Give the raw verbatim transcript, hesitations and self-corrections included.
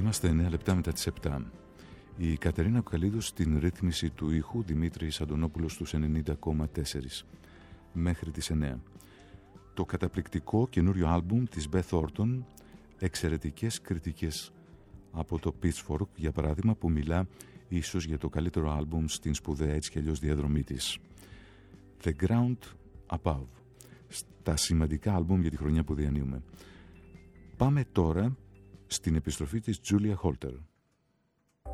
Είμαστε εννέα λεπτά μετά τις επτά. Η Κατερίνα Κουκαλίδου στην ρύθμιση του ήχου, Δημήτρης Αντωνόπουλος στους ενενήντα κόμμα τέσσερα μέχρι τις εννέα. Το καταπληκτικό καινούριο άλμπουμ της Beth Orton, εξαιρετικές κριτικές από το Pitchfork, για παράδειγμα, που μιλά ίσως για το καλύτερο άλμπουμ στην σπουδαία έτσι κι αλλιώς διαδρομή της. The Ground Above, στα σημαντικά άλμπουμ για τη χρονιά που διανύουμε. Πάμε τώρα στην επιστροφή της Julia Holter.